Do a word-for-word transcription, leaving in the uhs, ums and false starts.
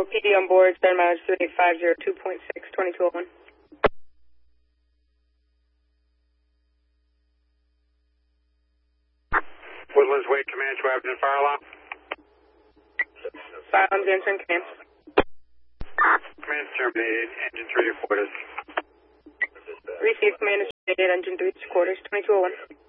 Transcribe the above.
four P D on board, star mileage three eight five zero two point six, twenty-two oh one. Woodlands Way Command, Schwab and fire alarm. Firearms answering command. Command terminated, engine three to quarters. Receive command is terminated, engine three to quarters, twenty-two oh one.